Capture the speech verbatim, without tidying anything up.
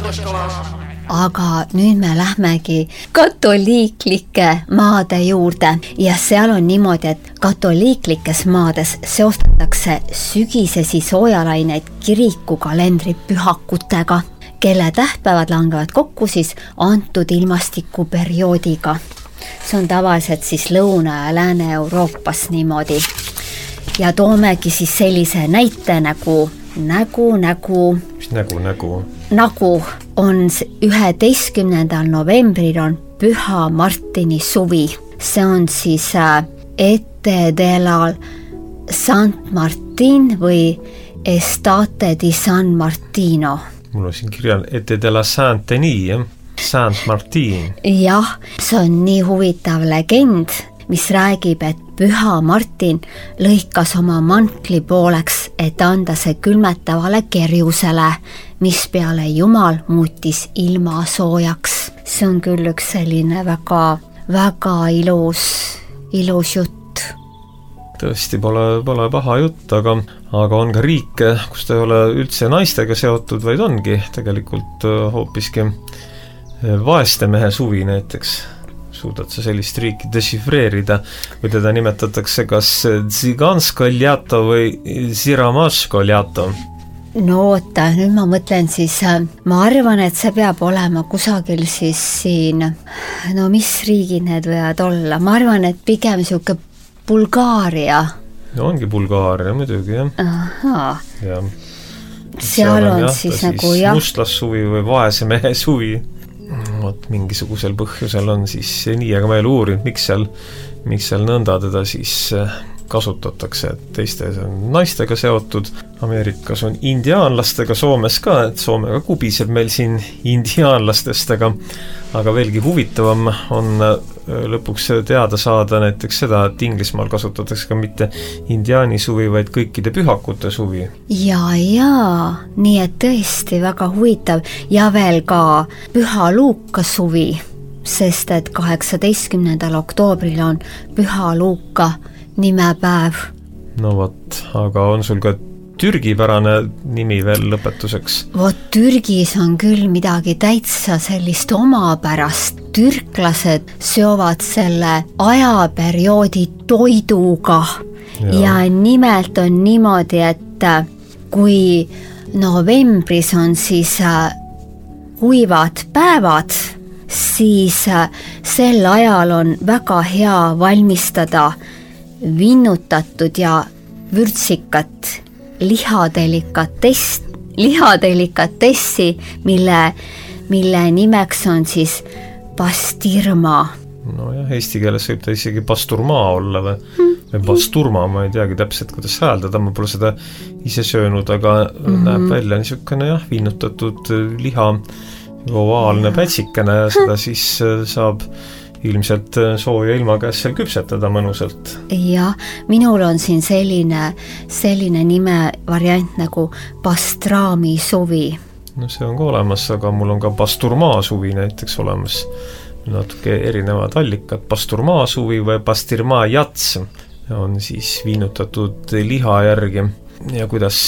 Aga nüüd me lähmegi katoliiklike maade juurde ja seal on niimoodi, et katoliiklikes maades seostatakse sügisesi soojalaineid kirikukalendri pühakutega, kelle tähtpäevad langevad kokku siis antud ilmastikuperioodiga. See on tavaliselt siis Lõuna- ja Lääne-Euroopas niimoodi. Ja toomegi siis sellise näite nagu nägu, nägu. Mis nägu, nägu? Nagu on üheteistkümnendal novembril on Püha Martini suvi. See on siis Ete delal Sant Martin või Estate di San Martino. Mul on siin kirjal Ete della Saint-Denis, jah? Sant Martin. Jah, see on nii huvitav legend, mis räägib, et Püha Martin lõikas oma mantli pooleks, et anda see külmetavale kerjusele, mis peale Jumal muutis ilma soojaks. See on küll üks selline väga, väga ilus, ilus jutt. Tõesti pole, pole paha jutt, aga, aga on ka riike, kus ta ei ole üldse naistega seotud, vaid ongi tegelikult hoopiski vaeste mehe suvi näiteks. Suudad sa sellist riiki desifreerida, või teda nimetatakse kas tsigansko ljato või ziramaško ljato? No oota, nüüd ma mõtlen siis, ma arvan, et see peab olema kusagil siis siin, no mis riigid need võivad olla, ma arvan, et pigem siuke Bulgaaria. No ongi Bulgaaria muidugi, jah. Ahaa. Ja. Seal on jah, siis nagu jah. Mustlassuvi või vaese mehe suvi. Vot mingisugusel põhjusel on siis nii, aga ma ei ole uurinud, miks seal, miks seal nõnda teda siis kasutatakse, et teistes on naistega seotud. Ameerikas on indiaanlastega, Soomes ka, et Soome ka kubiseb meil siin indiaanlastest, aga, aga veelgi huvitavam on lõpuks teada saada näiteks seda, et Inglismaal kasutatakse ka mitte indiaani suvi, vaid kõikide pühakute suvi. Ja, ja, nii et tõesti väga huvitav ja veel ka Püha Luuka suvi, sest et kaheksateistkümnendal oktoobril on Püha Luuka nimepäev. No vot, aga on sul ka türgipärane nimi veel lõpetuseks? Vot Türgis on küll midagi täitsa sellist omapärast. Türklased seovad selle ajaperioodi toiduga ja. ja nimelt on niimoodi, et kui novembris on siis kuivad päevad, siis sel ajal on väga hea valmistada vinnutatud ja vürtsikat lihadelikatess, lihadelikatessi, mille, mille nimeks on siis pastirma. No jah, eesti keeles võib ta isegi pasturmaa olla või, hmm. või pasturma, ma ei teagi täpselt, kuidas hääldada, ma pole seda ise söönud, aga mm-hmm. näeb välja niisugune jah, vinnutatud liha ovaalne pätsikene ja seda siis saab ilmselt sooja ilma käes seal küpsetada mõnusalt. Ja, minul on siin selline, selline nime variant nagu pastrami suvi. No see on ka olemas, aga mul on ka pasturmaa suvi näiteks olemas. Natuke erinevad allikad, pasturmaa suvi või pastirmaa jats on siis viinutatud liha järgi. Ja kuidas